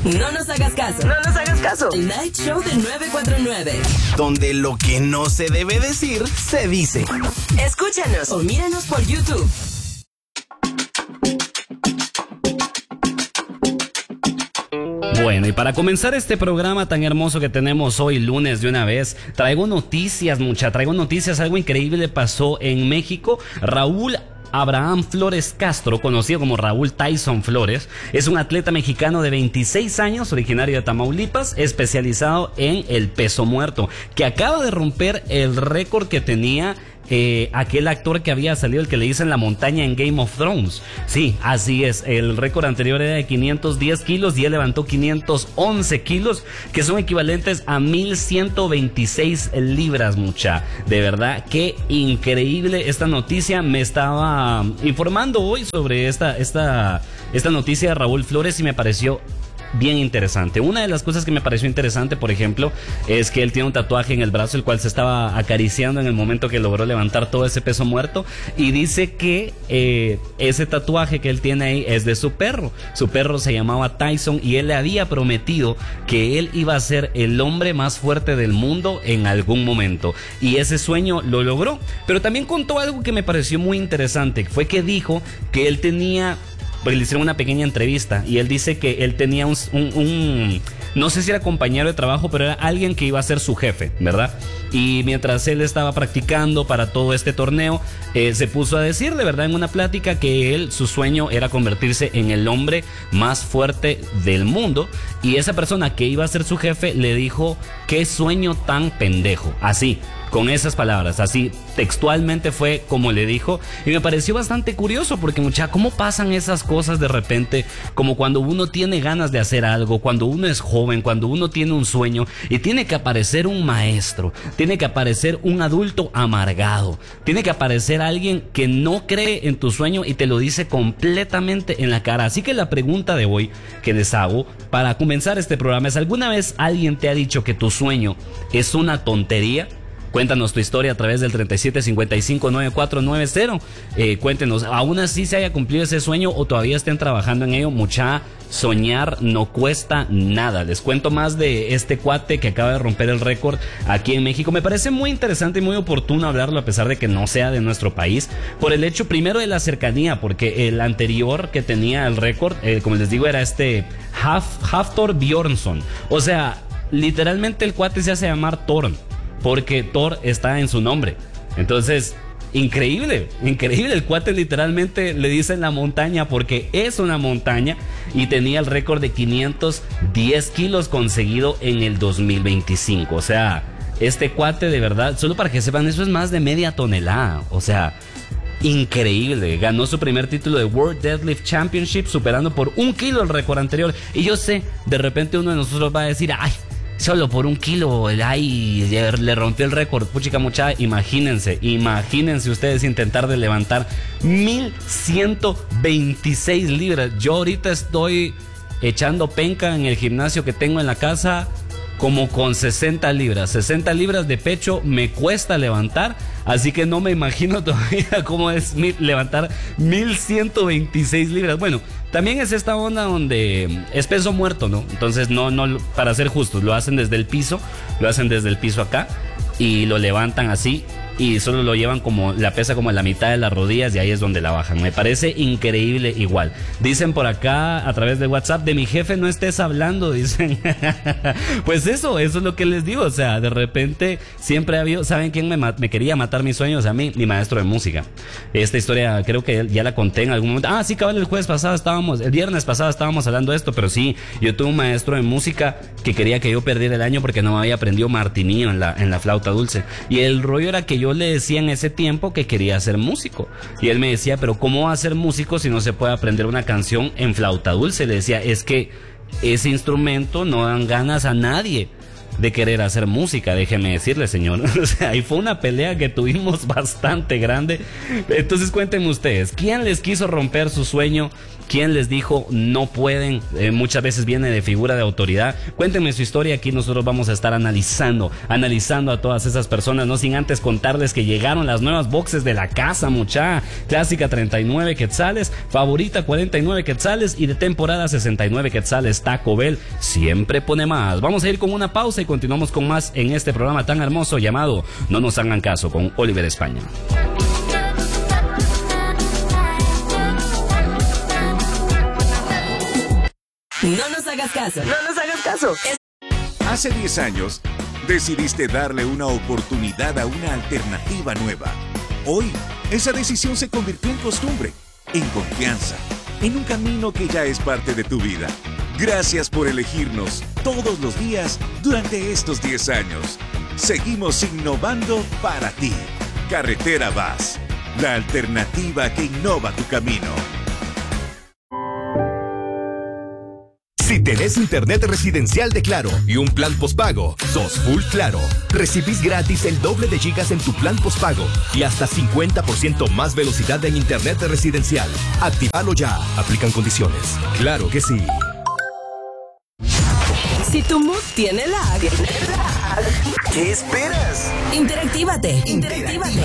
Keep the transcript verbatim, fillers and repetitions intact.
No nos hagas caso. No nos hagas caso. El Night Show de nueve cuatro nueve. Donde lo que no se debe decir, se dice. Escúchanos o míranos por YouTube. Bueno, y para comenzar este programa tan hermoso que tenemos hoy, lunes de una vez, traigo noticias, mucha, traigo noticias, algo increíble pasó en México. Raúl Abraham Flores Castro, conocido como Raúl Tyson Flores, es un atleta mexicano de veintiséis años, originario de Tamaulipas, especializado en el peso muerto, que acaba de romper el récord que tenía Eh, aquel actor que había salido, el que le dicen la montaña en Game of Thrones. Sí, así es, el récord anterior era de quinientos diez kilos y él levantó quinientos once kilos, que son equivalentes a mil ciento veintiséis libras, mucha. De verdad, qué increíble esta noticia. Me estaba informando hoy sobre esta, esta, esta noticia de Raúl Flores y me pareció bien interesante. Una de las cosas que me pareció interesante, por ejemplo, es que él tiene un tatuaje en el brazo, el cual se estaba acariciando en el momento que logró levantar todo ese peso muerto, y dice que eh, ese tatuaje que él tiene ahí es de su perro. Su perro se llamaba Tyson y él le había prometido que él iba a ser el hombre más fuerte del mundo en algún momento, y ese sueño lo logró. Pero también contó algo que me pareció muy interesante, fue que dijo que él tenía, porque le hicieron una pequeña entrevista y él dice que él tenía un, un, un, no sé si era compañero de trabajo, pero era alguien que iba a ser su jefe, ¿verdad? Y mientras él estaba practicando para todo este torneo, eh, se puso a decir, de verdad, en una plática, que él, su sueño era convertirse en el hombre más fuerte del mundo, y esa persona que iba a ser su jefe le dijo: qué sueño tan pendejo, así, con esas palabras, así textualmente fue como le dijo. Y me pareció bastante curioso porque, mucha, cómo pasan esas cosas de repente, como cuando uno tiene ganas de hacer algo, cuando uno es joven, cuando uno tiene un sueño y tiene que aparecer un maestro, tiene que aparecer un adulto amargado, tiene que aparecer alguien que no cree en tu sueño y te lo dice completamente en la cara. Así que la pregunta de hoy que les hago para comenzar este programa es: ¿alguna vez alguien te ha dicho que tu sueño es una tontería? Cuéntanos tu historia a través del treinta y siete cincuenta y cinco noventa y cuatro noventa. Eh, cuéntenos, ¿aún así se haya cumplido ese sueño o todavía estén trabajando en ello? Mucha, soñar no cuesta nada. Les cuento más de este cuate que acaba de romper el récord aquí en México. Me parece muy interesante y muy oportuno hablarlo, a pesar de que no sea de nuestro país, por el hecho primero de la cercanía, porque el anterior que tenía el récord, eh, como les digo, era este Haf, Hafthor Bjornsson. O sea, literalmente el cuate se hace llamar Thor, porque Thor está en su nombre. Entonces, increíble, increíble. El cuate literalmente le dicen la montaña porque es una montaña, y tenía el récord de quinientos diez kilos conseguido en el dos mil veinticinco. O sea, este cuate, de verdad, solo para que sepan, eso es más de media tonelada. O sea, increíble. Ganó su primer título de World Deadlift Championship, superando por un kilo el récord anterior. Y yo sé, de repente uno de nosotros va a decir: ay, solo por un kilo, ay, le rompió el récord. Puchica, mucha, imagínense, imagínense ustedes intentar de levantar mil ciento veintiséis libras. Yo ahorita estoy echando penca en el gimnasio que tengo en la casa, como con sesenta libras. sesenta libras de pecho me cuesta levantar, así que no me imagino todavía cómo es levantar mil ciento veintiséis libras. Bueno, también es esta onda donde es peso muerto, ¿no? Entonces, no, no, para ser justos, lo hacen desde el piso, lo hacen desde el piso acá y lo levantan así, y solo lo llevan como, la pesa como a la mitad de las rodillas, y ahí es donde la bajan. Me parece increíble igual. Dicen por acá a través de WhatsApp: de mi jefe no estés hablando, dicen. Pues eso, eso es lo que les digo. O sea, de repente siempre ha habido, ¿saben quién me, me quería matar mis sueños? A mí, mi maestro de música. Esta historia creo que ya la conté en algún momento. Ah, sí, cabal, el jueves pasado estábamos, el viernes pasado estábamos hablando de esto, pero sí, yo tuve un maestro de música que quería que yo perdiera el año porque no me había aprendido Martinillo en la, en la flauta dulce. Y el rollo era que yo le decía en ese tiempo que quería ser músico, y él me decía: pero ¿cómo va a ser músico si no se puede aprender una canción en flauta dulce? Le decía: es que ese instrumento no dan ganas a nadie. de querer hacer música, déjeme decirle, señor. O sea, ahí fue una pelea que tuvimos bastante grande. Entonces cuéntenme ustedes, ¿quién les quiso romper su sueño? ¿Quién les dijo no pueden? Eh, muchas veces viene de figura de autoridad. Cuéntenme su historia, aquí nosotros vamos a estar analizando, analizando a todas esas personas, no sin antes contarles que llegaron las nuevas boxes de la casa, mucha. Clásica treinta y nueve quetzales, favorita cuarenta y nueve quetzales y de temporada sesenta y nueve quetzales. Taco Bell siempre pone más. Vamos a ir con una pausa y continuamos con más en este programa tan hermoso llamado No nos hagan caso con Oliver España. No nos hagas caso. No nos hagas caso. Es- Hace diez años, decidiste darle una oportunidad a una alternativa nueva. Hoy, esa decisión se convirtió en costumbre, en confianza, en un camino que ya es parte de tu vida. Gracias por elegirnos todos los días durante estos diez años. Seguimos innovando para ti. Carretera Vas, la alternativa que innova tu camino. Si tenés internet residencial de Claro y un plan postpago, sos full Claro. Recibís gratis el doble de gigas en tu plan postpago y hasta cincuenta por ciento más velocidad en internet residencial. Actívalo ya. Aplican condiciones. Claro que sí. Si tu mood tiene lag, ¿Qué esperas? interactívate. Interactívate.